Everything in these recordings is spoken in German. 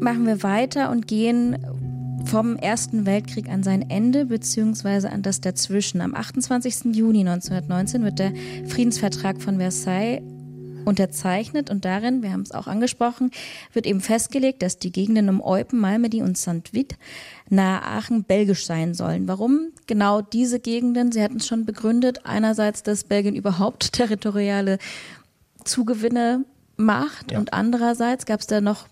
machen wir weiter und gehen vom Ersten Weltkrieg an sein Ende bzw. an das dazwischen. Am 28. Juni 1919 wird der Friedensvertrag von Versailles unterzeichnet und darin, wir haben es auch angesprochen, wird eben festgelegt, dass die Gegenden um Eupen, Malmedy und St. Vith nahe Aachen belgisch sein sollen. Warum genau diese Gegenden? Sie hatten es schon begründet. Einerseits, dass Belgien überhaupt territoriale Zugewinne macht und andererseits gab es da noch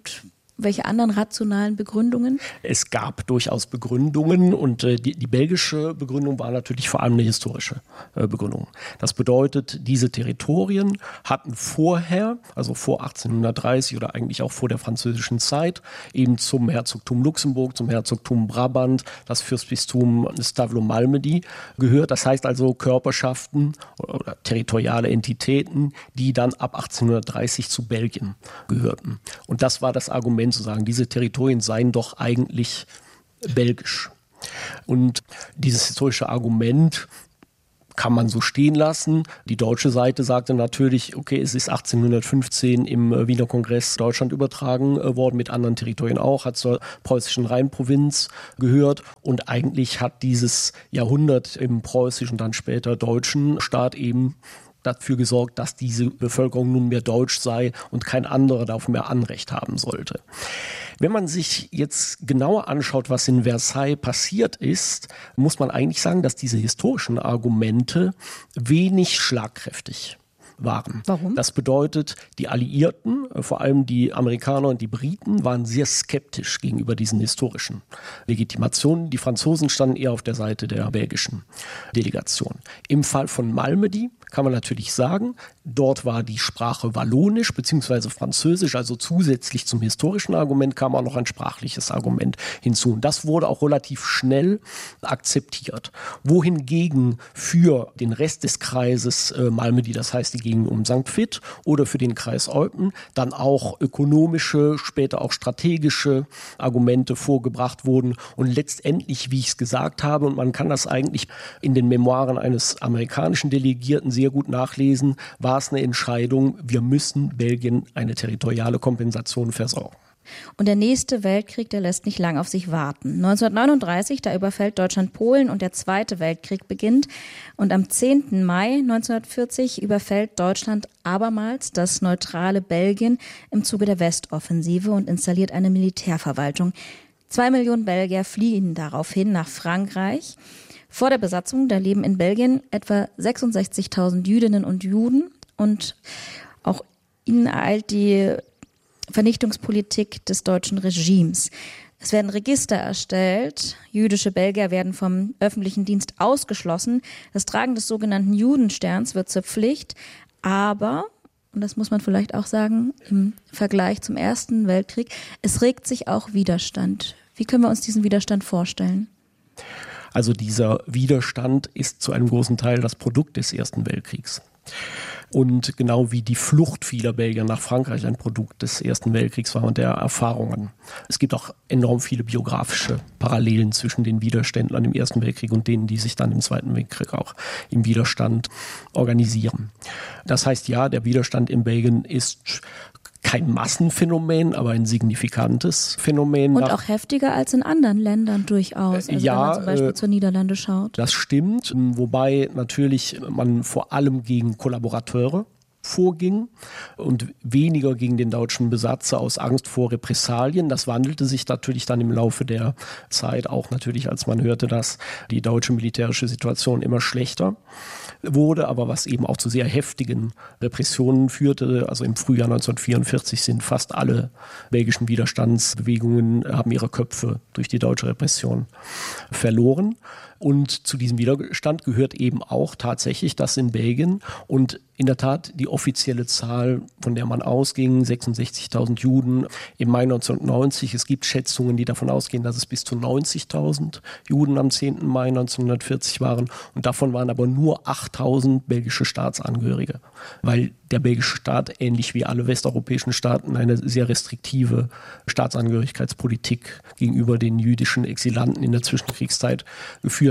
welche anderen rationalen Begründungen? Es gab durchaus Begründungen und die belgische Begründung war natürlich vor allem eine historische Begründung. Das bedeutet, diese Territorien hatten vorher, also vor 1830 oder eigentlich auch vor der französischen Zeit, eben zum Herzogtum Luxemburg, zum Herzogtum Brabant, das Fürstbistum Stavelot-Malmedy gehört. Das heißt also Körperschaften oder territoriale Entitäten, die dann ab 1830 zu Belgien gehörten. Und das war das Argument, zu sagen, diese Territorien seien doch eigentlich belgisch. Und dieses historische Argument kann man so stehen lassen. Die deutsche Seite sagte natürlich, okay, es ist 1815 im Wiener Kongress Deutschland übertragen worden, mit anderen Territorien auch, hat zur preußischen Rheinprovinz gehört und eigentlich hat dieses Jahrhundert im preußischen, dann später deutschen Staat eben dafür gesorgt, dass diese Bevölkerung nunmehr deutsch sei und kein anderer darauf mehr Anrecht haben sollte. Wenn man sich jetzt genauer anschaut, was in Versailles passiert ist, muss man eigentlich sagen, dass diese historischen Argumente wenig schlagkräftig waren. Warum? Das bedeutet, die Alliierten, vor allem die Amerikaner und die Briten, waren sehr skeptisch gegenüber diesen historischen Legitimationen. Die Franzosen standen eher auf der Seite der belgischen Delegation. Im Fall von Malmedy kann man natürlich sagen, dort war die Sprache Wallonisch bzw. Französisch, also zusätzlich zum historischen Argument kam auch noch ein sprachliches Argument hinzu. Und das wurde auch relativ schnell akzeptiert. Wohingegen für den Rest des Kreises Malmedy, das heißt die Gegend um St. Vith oder für den Kreis Eupen, dann auch ökonomische, später auch strategische Argumente vorgebracht wurden. Und letztendlich, wie ich es gesagt habe, und man kann das eigentlich in den Memoiren eines amerikanischen Delegierten sehr gut nachlesen, war es eine Entscheidung, wir müssen Belgien eine territoriale Kompensation versorgen. Und der nächste Weltkrieg, der lässt nicht lang auf sich warten. 1939, da überfällt Deutschland Polen und der Zweite Weltkrieg beginnt. Und am 10. Mai 1940 überfällt Deutschland abermals das neutrale Belgien im Zuge der Westoffensive und installiert eine Militärverwaltung. 2 Millionen Belgier fliehen daraufhin nach Frankreich. Vor der Besatzung, da leben in Belgien etwa 66.000 Jüdinnen und Juden und auch ihnen ereilt die Vernichtungspolitik des deutschen Regimes. Es werden Register erstellt, jüdische Belgier werden vom öffentlichen Dienst ausgeschlossen, das Tragen des sogenannten Judensterns wird zur Pflicht, aber, und das muss man vielleicht auch sagen, im Vergleich zum Ersten Weltkrieg, es regt sich auch Widerstand. Wie können wir uns diesen Widerstand vorstellen? Also dieser Widerstand ist zu einem großen Teil das Produkt des Ersten Weltkriegs. Und genau wie die Flucht vieler Belgier nach Frankreich ein Produkt des Ersten Weltkriegs war und der Erfahrungen. Es gibt auch enorm viele biografische Parallelen zwischen den Widerständlern im Ersten Weltkrieg und denen, die sich dann im Zweiten Weltkrieg auch im Widerstand organisieren. Das heißt, ja, der Widerstand in Belgien ist kein Massenphänomen, aber ein signifikantes Phänomen. Und auch heftiger als in anderen Ländern durchaus, also wenn man zum Beispiel zur Niederlande schaut. Das stimmt, wobei natürlich man vor allem gegen Kollaborateure vorging und weniger gegen den deutschen Besatzer aus Angst vor Repressalien. Das wandelte sich natürlich dann im Laufe der Zeit auch natürlich, als man hörte, dass die deutsche militärische Situation immer schlechter wurde, aber was eben auch zu sehr heftigen Repressionen führte. Also im Frühjahr 1944 sind fast alle belgischen Widerstandsbewegungen, haben ihre Köpfe durch die deutsche Repression verloren. Und zu diesem Widerstand gehört eben auch tatsächlich, dass in Belgien und in der Tat die offizielle Zahl, von der man ausging, 66.000 Juden im Mai 1990. Es gibt Schätzungen, die davon ausgehen, dass es bis zu 90.000 Juden am 10. Mai 1940 waren. Und davon waren aber nur 8.000 belgische Staatsangehörige, weil der belgische Staat, ähnlich wie alle westeuropäischen Staaten, eine sehr restriktive Staatsangehörigkeitspolitik gegenüber den jüdischen Exilanten in der Zwischenkriegszeit geführt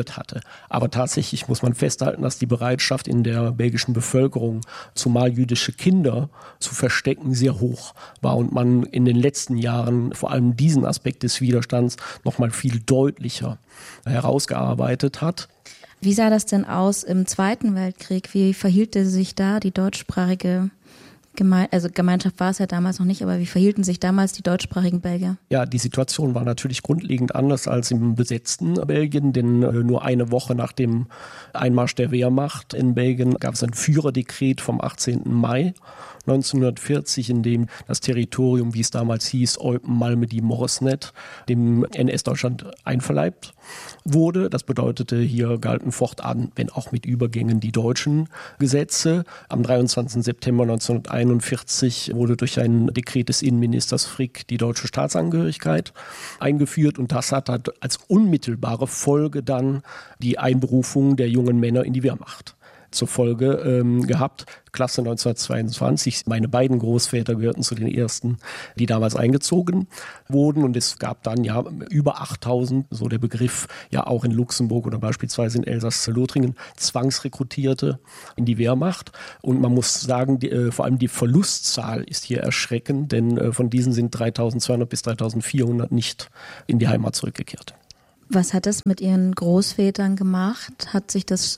geführt hatte. Aber tatsächlich muss man festhalten, dass die Bereitschaft in der belgischen Bevölkerung, zumal jüdische Kinder zu verstecken, sehr hoch war und man in den letzten Jahren vor allem diesen Aspekt des Widerstands noch mal viel deutlicher herausgearbeitet hat. Wie sah das denn aus im Zweiten Weltkrieg? Wie verhielte sich da die deutschsprachige Gemeinschaft war es ja damals noch nicht, aber wie verhielten sich damals die deutschsprachigen Belgier? Ja, die Situation war natürlich grundlegend anders als im besetzten Belgien, denn nur eine Woche nach dem Einmarsch der Wehrmacht in Belgien gab es ein Führerdekret vom 18. Mai 1940, in dem das Territorium, wie es damals hieß, Eupen, Malmedy, Moresnet, dem NS-Deutschland einverleibt wurde. Das bedeutete, hier galten fortan, wenn auch mit Übergängen, die deutschen Gesetze. Am 23. September 1941 wurde durch ein Dekret des Innenministers Frick die deutsche Staatsangehörigkeit eingeführt und das hat als unmittelbare Folge dann die Einberufung der jungen Männer in die Wehrmacht zur Folge gehabt. Klasse 1922. Meine beiden Großväter gehörten zu den ersten, die damals eingezogen wurden. Und es gab dann ja über 8000, so der Begriff, ja auch in Luxemburg oder beispielsweise in Elsass-Lothringen, Zwangsrekrutierte in die Wehrmacht. Und man muss sagen, vor allem die Verlustzahl ist hier erschreckend, denn von diesen sind 3200 bis 3400 nicht in die Heimat zurückgekehrt. Was hat das mit Ihren Großvätern gemacht? Hat sich das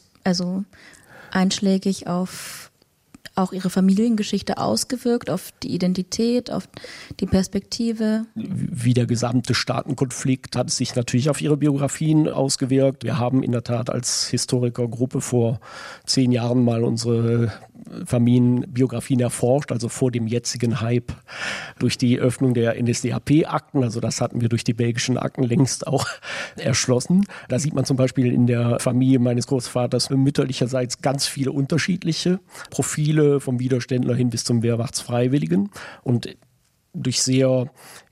einschlägig auf auch Ihre Familiengeschichte ausgewirkt, auf die Identität, auf die Perspektive? Wie der gesamte Staatenkonflikt hat es sich natürlich auf ihre Biografien ausgewirkt. Wir haben in der Tat als Historikergruppe vor 10 Jahren mal unsere Familienbiografien erforscht, also vor dem jetzigen Hype durch die Öffnung der NSDAP-Akten. Also das hatten wir durch die belgischen Akten längst auch erschlossen. Da sieht man zum Beispiel in der Familie meines Großvaters mütterlicherseits ganz viele unterschiedliche Profile, vom Widerständler hin bis zum Wehrmachtsfreiwilligen und durch sehr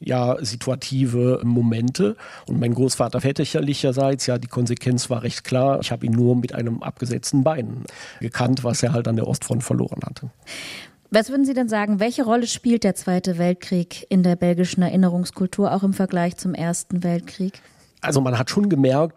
situative Momente. Und mein Großvater väterlicherseits, die Konsequenz war recht klar. Ich habe ihn nur mit einem abgesetzten Bein gekannt, was er halt an der Ostfront verloren hatte. Was würden Sie denn sagen, welche Rolle spielt der Zweite Weltkrieg in der belgischen Erinnerungskultur, auch im Vergleich zum Ersten Weltkrieg? Also man hat schon gemerkt,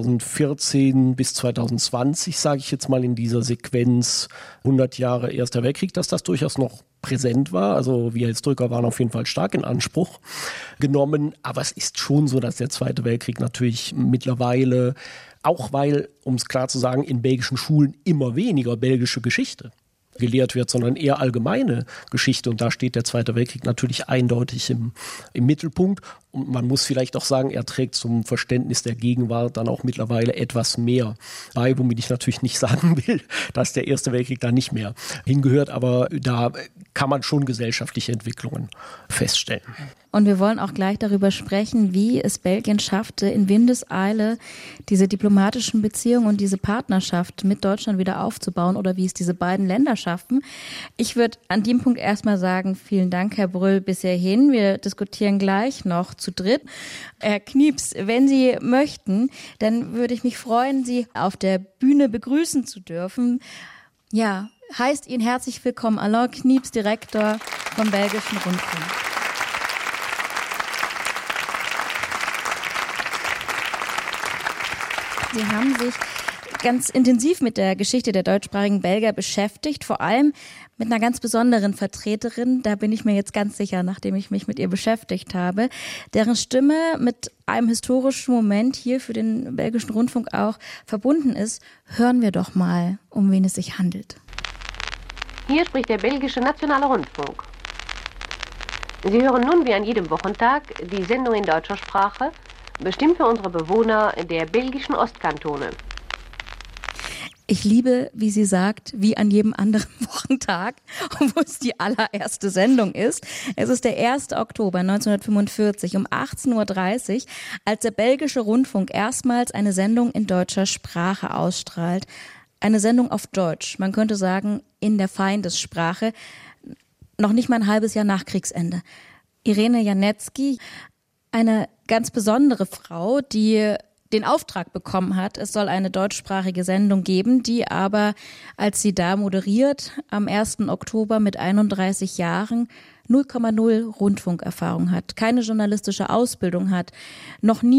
2014 bis 2020, sage ich jetzt mal in dieser Sequenz 100 Jahre Erster Weltkrieg, dass das durchaus noch präsent war. Also wir als Drücker waren auf jeden Fall stark in Anspruch genommen. Aber es ist schon so, dass der Zweite Weltkrieg natürlich mittlerweile, auch weil, um es klar zu sagen, in belgischen Schulen immer weniger belgische Geschichte gelehrt wird, sondern eher allgemeine Geschichte. Und da steht der Zweite Weltkrieg natürlich eindeutig im Mittelpunkt. Und man muss vielleicht auch sagen, er trägt zum Verständnis der Gegenwart dann auch mittlerweile etwas mehr bei, womit ich natürlich nicht sagen will, dass der Erste Weltkrieg da nicht mehr hingehört. Aber da kann man schon gesellschaftliche Entwicklungen feststellen. Und wir wollen auch gleich darüber sprechen, wie es Belgien schaffte, in Windeseile diese diplomatischen Beziehungen und diese Partnerschaft mit Deutschland wieder aufzubauen oder wie es diese beiden Länder schaffen. Ich würde an dem Punkt erstmal sagen, vielen Dank, Herr Brüll, bis hierhin. Wir diskutieren gleich noch zu dritt. Herr Knieps, wenn Sie möchten, dann würde ich mich freuen, Sie auf der Bühne begrüßen zu dürfen. Ja, heißt Ihnen herzlich willkommen, Alain Knieps, Direktor vom Belgischen Rundfunk. Sie haben sich ganz intensiv mit der Geschichte der deutschsprachigen Belgier beschäftigt, vor allem mit einer ganz besonderen Vertreterin, da bin ich mir jetzt ganz sicher, nachdem ich mich mit ihr beschäftigt habe, deren Stimme mit einem historischen Moment hier für den Belgischen Rundfunk auch verbunden ist. Hören wir doch mal, um wen es sich handelt. Hier spricht der Belgische Nationale Rundfunk. Sie hören nun wie an jedem Wochentag die Sendung in deutscher Sprache, bestimmt für unsere Bewohner der belgischen Ostkantone. Ich liebe, wie sie sagt, wie an jedem anderen Wochentag, obwohl es die allererste Sendung ist. Es ist der 1. Oktober 1945 um 18.30 Uhr, als der Belgische Rundfunk erstmals eine Sendung in deutscher Sprache ausstrahlt. Eine Sendung auf Deutsch, man könnte sagen in der Feindessprache, noch nicht mal ein halbes Jahr nach Kriegsende. Irene Janetzki, eine ganz besondere Frau, die den Auftrag bekommen hat, es soll eine deutschsprachige Sendung geben, die aber, als sie da moderiert, am 1. Oktober mit 31 Jahren 0,0 Rundfunkerfahrung hat, keine journalistische Ausbildung hat, noch nie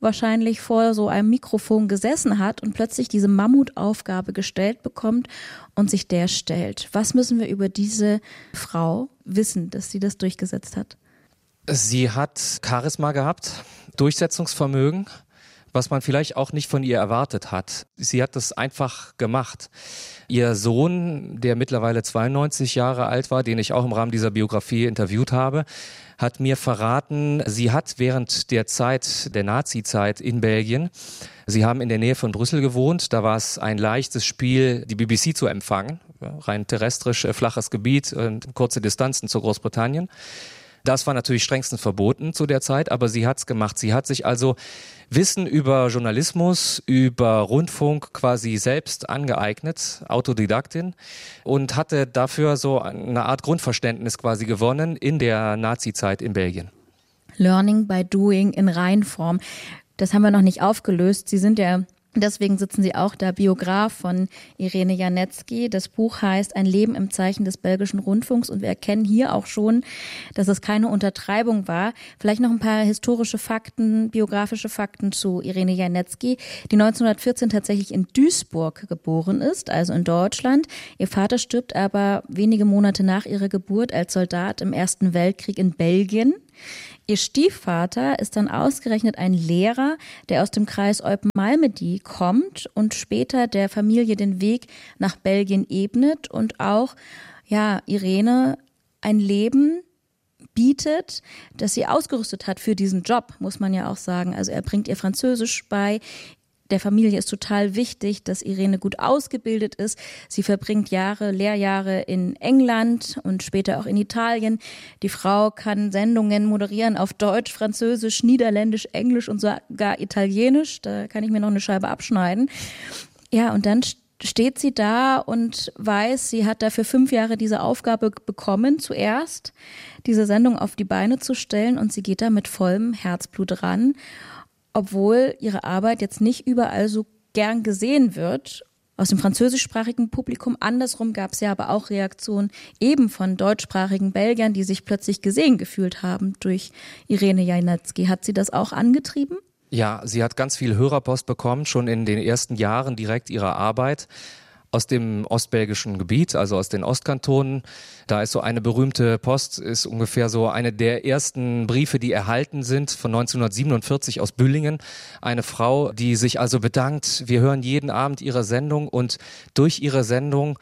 wahrscheinlich vor so einem Mikrofon gesessen hat und plötzlich diese Mammutaufgabe gestellt bekommt und sich der stellt. Was müssen wir über diese Frau wissen, dass sie das durchgesetzt hat? Sie hat Charisma gehabt, Durchsetzungsvermögen, was man vielleicht auch nicht von ihr erwartet hat. Sie hat das einfach gemacht. Ihr Sohn, der mittlerweile 92 Jahre alt war, den ich auch im Rahmen dieser Biografie interviewt habe, hat mir verraten, sie hat während der Zeit, der Nazi-Zeit in Belgien, sie haben in der Nähe von Brüssel gewohnt, da war es ein leichtes Spiel, die BBC zu empfangen, rein terrestrisch, flaches Gebiet und kurze Distanzen zu Großbritannien. Das war natürlich strengstens verboten zu der Zeit, aber sie hat's gemacht. Sie hat sich also Wissen über Journalismus, über Rundfunk quasi selbst angeeignet, Autodidaktin, und hatte dafür so eine Art Grundverständnis quasi gewonnen in der Nazi-Zeit in Belgien. Learning by doing in Reinform. Das haben wir noch nicht aufgelöst. Sie sind ja, deswegen sitzen Sie auch da, Biograf von Irene Janetzki. Das Buch heißt Ein Leben im Zeichen des belgischen Rundfunks und wir erkennen hier auch schon, dass es keine Untertreibung war. Vielleicht noch ein paar historische Fakten, biografische Fakten zu Irene Janetzki, die 1914 tatsächlich in Duisburg geboren ist, also in Deutschland. Ihr Vater stirbt aber wenige Monate nach ihrer Geburt als Soldat im Ersten Weltkrieg in Belgien. Ihr Stiefvater ist dann ausgerechnet ein Lehrer, der aus dem Kreis Eupen-Malmedy kommt und später der Familie den Weg nach Belgien ebnet und auch Irene ein Leben bietet, das sie ausgerüstet hat für diesen Job, muss man ja auch sagen. Also er bringt ihr Französisch bei. Der Familie ist total wichtig, dass Irene gut ausgebildet ist. Sie verbringt Lehrjahre in England und später auch in Italien. Die Frau kann Sendungen moderieren auf Deutsch, Französisch, Niederländisch, Englisch und sogar Italienisch. Da kann ich mir noch eine Scheibe abschneiden. Ja, und dann steht sie da und weiß, sie hat dafür 5 Jahre diese Aufgabe bekommen, zuerst diese Sendung auf die Beine zu stellen, und sie geht da mit vollem Herzblut ran, obwohl ihre Arbeit jetzt nicht überall so gern gesehen wird aus dem französischsprachigen Publikum. Andersrum gab es ja aber auch Reaktionen eben von deutschsprachigen Belgiern, die sich plötzlich gesehen gefühlt haben durch Irene Janetzki. Hat sie das auch angetrieben? Ja, sie hat ganz viel Hörerpost bekommen, schon in den ersten Jahren direkt ihrer Arbeit. Aus dem ostbelgischen Gebiet, also aus den Ostkantonen. Da ist so eine berühmte Post, ist ungefähr so eine der ersten Briefe, die erhalten sind, von 1947 aus Büllingen. Eine Frau, die sich also bedankt, wir hören jeden Abend ihre Sendung und durch ihre Sendung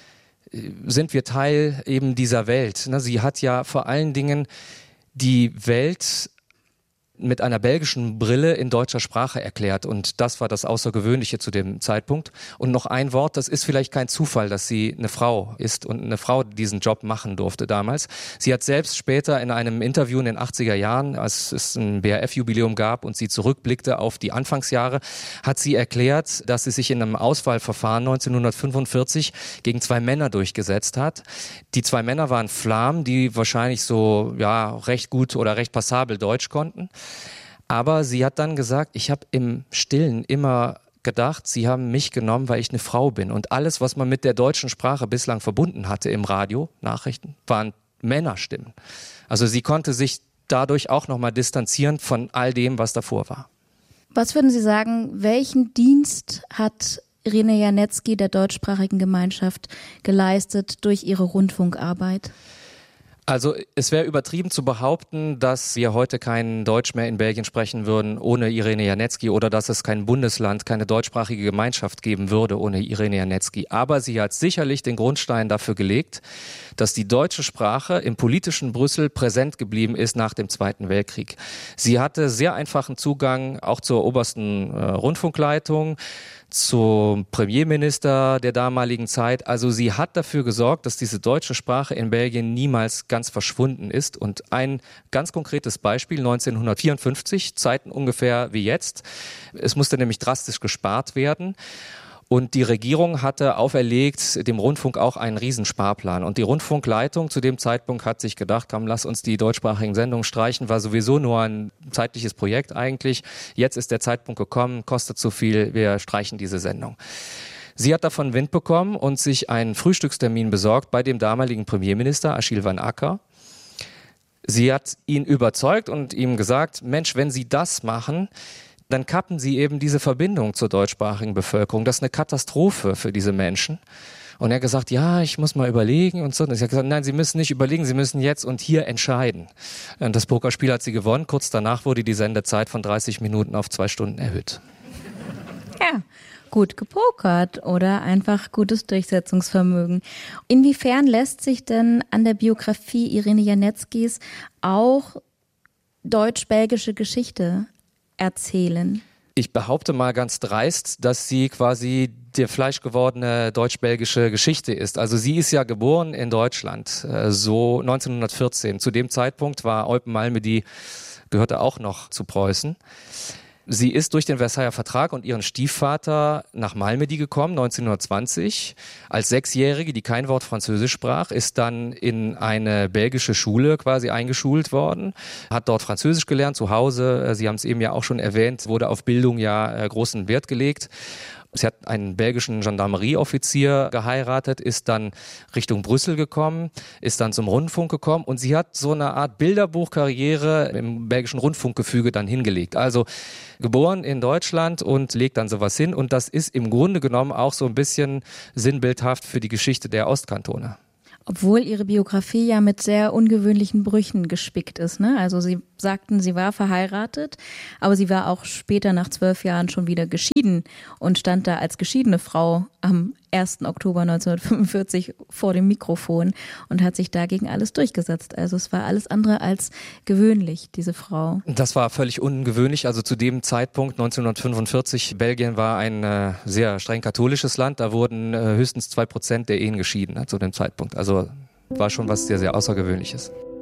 sind wir Teil eben dieser Welt. Sie hat ja vor allen Dingen die Welt mit einer belgischen Brille in deutscher Sprache erklärt, und das war das Außergewöhnliche zu dem Zeitpunkt. Und noch ein Wort, das ist vielleicht kein Zufall, dass sie eine Frau ist und eine Frau diesen Job machen durfte damals. Sie hat selbst später in einem Interview in den 80er Jahren, als es ein BRF-Jubiläum gab und sie zurückblickte auf die Anfangsjahre, hat sie erklärt, dass sie sich in einem Auswahlverfahren 1945 gegen 2 Männer durchgesetzt hat. Die 2 Männer waren Flamen, die wahrscheinlich so recht gut oder recht passabel Deutsch konnten. Aber sie hat dann gesagt, ich habe im Stillen immer gedacht, sie haben mich genommen, weil ich eine Frau bin. Und alles, was man mit der deutschen Sprache bislang verbunden hatte im Radio, Nachrichten, waren Männerstimmen. Also sie konnte sich dadurch auch nochmal distanzieren von all dem, was davor war. Was würden Sie sagen, welchen Dienst hat Irene Janetzki der deutschsprachigen Gemeinschaft geleistet durch ihre Rundfunkarbeit? Also es wäre übertrieben zu behaupten, dass wir heute kein Deutsch mehr in Belgien sprechen würden ohne Irene Janetzki oder dass es kein Bundesland, keine deutschsprachige Gemeinschaft geben würde ohne Irene Janetzki. Aber sie hat sicherlich den Grundstein dafür gelegt, dass die deutsche Sprache im politischen Brüssel präsent geblieben ist nach dem Zweiten Weltkrieg. Sie hatte sehr einfachen Zugang auch zur obersten Rundfunkleitung, zum Premierminister der damaligen Zeit. Also sie hat dafür gesorgt, dass diese deutsche Sprache in Belgien niemals ganz verschwunden ist. Und ein ganz konkretes Beispiel, 1954, Zeiten ungefähr wie jetzt. Es musste nämlich drastisch gespart werden. Und die Regierung hatte auferlegt, dem Rundfunk auch einen Riesensparplan. Und die Rundfunkleitung zu dem Zeitpunkt hat sich gedacht, komm, lass uns die deutschsprachigen Sendungen streichen, war sowieso nur ein zeitliches Projekt eigentlich. Jetzt ist der Zeitpunkt gekommen, kostet zu viel, wir streichen diese Sendung. Sie hat davon Wind bekommen und sich einen Frühstückstermin besorgt bei dem damaligen Premierminister Achille van Acker. Sie hat ihn überzeugt und ihm gesagt, Mensch, wenn Sie das machen, dann kappen sie eben diese Verbindung zur deutschsprachigen Bevölkerung. Das ist eine Katastrophe für diese Menschen. Und er hat gesagt, ja, ich muss mal überlegen und so. Und sie hat gesagt, nein, Sie müssen nicht überlegen, Sie müssen jetzt und hier entscheiden. Und das Pokerspiel hat sie gewonnen. Kurz danach wurde die Sendezeit von 30 Minuten auf 2 Stunden erhöht. Ja, gut gepokert oder einfach gutes Durchsetzungsvermögen. Inwiefern lässt sich denn an der Biografie Irene Janeckis auch deutsch-belgische Geschichte erzählen? Ich behaupte mal ganz dreist, dass sie quasi die fleischgewordene deutsch-belgische Geschichte ist. Also sie ist ja geboren in Deutschland, so 1914. Zu dem Zeitpunkt war Eupen-Malmedy, gehörte auch noch zu Preußen. Sie ist durch den Versailler Vertrag und ihren Stiefvater nach Malmedy gekommen, 1920. Als 6-Jährige, die kein Wort Französisch sprach, ist dann in eine belgische Schule quasi eingeschult worden, hat dort Französisch gelernt, zu Hause. Sie haben es eben ja auch schon erwähnt, wurde auf Bildung ja großen Wert gelegt. Sie hat einen belgischen Gendarmerieoffizier geheiratet, ist dann Richtung Brüssel gekommen, ist dann zum Rundfunk gekommen und sie hat so eine Art Bilderbuchkarriere im belgischen Rundfunkgefüge dann hingelegt. Also geboren in Deutschland und legt dann sowas hin und das ist im Grunde genommen auch so ein bisschen sinnbildhaft für die Geschichte der Ostkantone. Obwohl ihre Biografie ja mit sehr ungewöhnlichen Brüchen gespickt ist, ne? Also sie sagten, sie war verheiratet, aber sie war auch später nach 12 Jahren schon wieder geschieden und stand da als geschiedene Frau am 1. Oktober 1945 vor dem Mikrofon und hat sich dagegen alles durchgesetzt. Also es war alles andere als gewöhnlich, diese Frau. Das war völlig ungewöhnlich. Also zu dem Zeitpunkt 1945, Belgien war ein sehr streng katholisches Land. Da wurden höchstens 2% der Ehen geschieden zu dem Zeitpunkt. Also war schon was sehr, sehr Außergewöhnliches.